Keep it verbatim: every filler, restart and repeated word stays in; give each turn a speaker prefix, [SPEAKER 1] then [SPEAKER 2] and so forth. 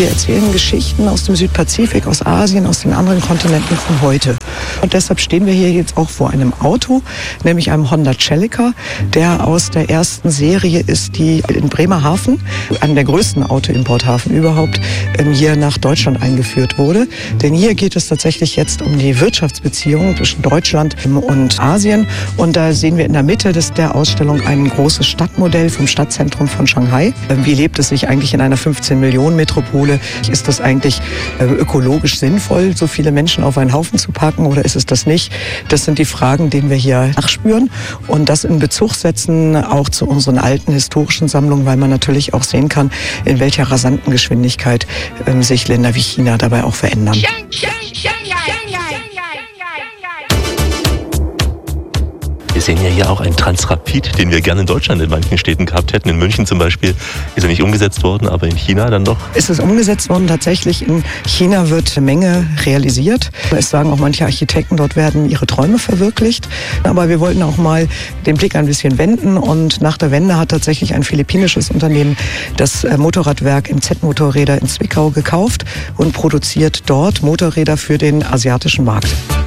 [SPEAKER 1] Wir erzählen Geschichten aus dem Südpazifik, aus Asien, aus den anderen Kontinenten von heute. Und deshalb stehen wir hier jetzt auch vor einem Auto, nämlich einem Honda Celica, der aus der ersten Serie ist, die in Bremerhaven, einem der größten Autoimporthafen überhaupt, hier nach Deutschland eingeführt wurde. Denn hier geht es tatsächlich jetzt um die Wirtschaftsbeziehungen zwischen Deutschland und Asien. Und da sehen wir in der Mitte des, der Ausstellung ein großes Stadtmodell vom Stadtzentrum von Shanghai. Wie lebt es sich eigentlich in einer fünfzehn-Millionen-Metropole? Ist das eigentlich ökologisch sinnvoll, so viele Menschen auf einen Haufen zu packen, oder ist es das nicht? Das sind die Fragen, denen wir hier nachspüren und das in Bezug setzen auch zu unseren alten historischen Sammlungen, weil man natürlich auch sehen kann, in welcher rasanten Geschwindigkeit ähm, sich Länder wie China dabei auch verändern.
[SPEAKER 2] Wir sehen ja hier auch einen Transrapid, den wir gerne in Deutschland in manchen Städten gehabt hätten. In München zum Beispiel ist er nicht umgesetzt worden, aber in China dann doch.
[SPEAKER 1] Ist es umgesetzt worden? Tatsächlich, in China wird eine Menge realisiert. Es sagen auch manche Architekten, dort werden ihre Träume verwirklicht. Aber wir wollten auch mal den Blick ein bisschen wenden. Und nach der Wende hat tatsächlich ein philippinisches Unternehmen das Motorradwerk M Z Motorräder in Zwickau gekauft und produziert dort Motorräder für den asiatischen Markt.